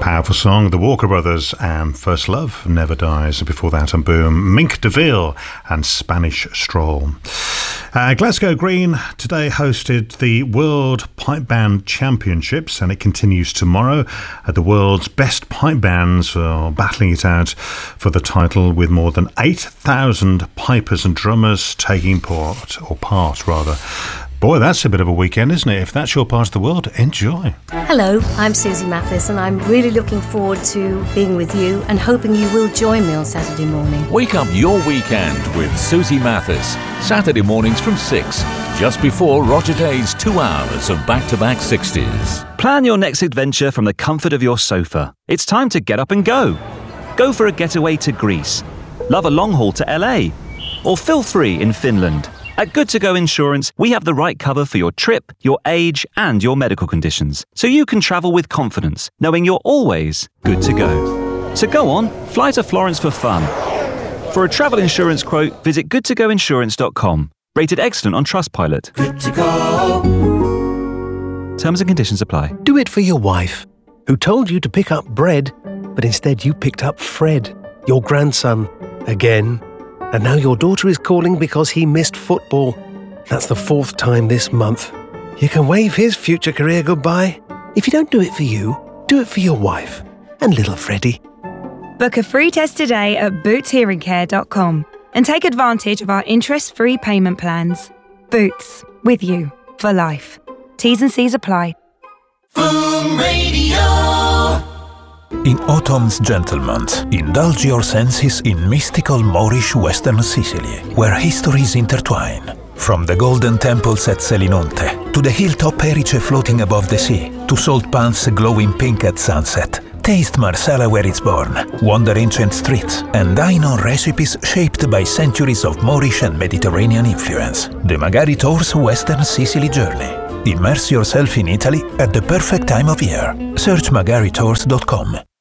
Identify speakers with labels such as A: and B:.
A: Powerful song, The Walker Brothers and First Love Never Dies. Before that, and boom, Mink DeVille and Spanish Stroll. Glasgow Green today hosted the World Pipe Band Championships, and it continues tomorrow. The world's best pipe bands are battling it out for the title, with more than 8,000 pipers and drummers taking part. Boy, that's a bit of a weekend, isn't it? If that's your part of the world, enjoy.
B: Hello, I'm Susie Mathis, and I'm really looking forward to being with you and hoping you will join me on Saturday morning.
C: Wake up your weekend with Susie Mathis. Saturday mornings from 6, just before Roger Day's 2 hours of back-to-back 60s.
D: Plan your next adventure from the comfort of your sofa. It's time to get up and go. Go for a getaway to Greece. Love a long haul to LA. Or feel free in Finland. At Good To Go Insurance, we have the right cover for your trip, your age, and your medical conditions, so you can travel with confidence, knowing you're always good to go. So go on, fly to Florence for fun. For a travel insurance quote, visit goodtogoinsurance.com. Rated excellent on Trustpilot.
E: Good to go.
D: Terms and conditions apply.
F: Do it for your wife, who told you to pick up bread, but instead you picked up Fred, your grandson, again. And now your daughter is calling because he missed football. That's the 4th time this month. You can wave his future career goodbye. If you don't do it for you, do it for your wife and little Freddie.
G: Book a free test today at bootshearingcare.com and take advantage of our interest-free payment plans. Boots, with you for life. T's and C's apply.
E: Boom Radio.
H: In autumn's gentleman's, indulge your senses in mystical Moorish Western Sicily, where histories intertwine. From the golden temples at Selinunte, to the hilltop Erice floating above the sea, to salt pans glowing pink at sunset. Taste Marsala where it's born, wander ancient streets, and dine on recipes shaped by centuries of Moorish and Mediterranean influence. The Magari Tours Western Sicily Journey. Immerse yourself in Italy at the perfect time of year. Search magaritours.com.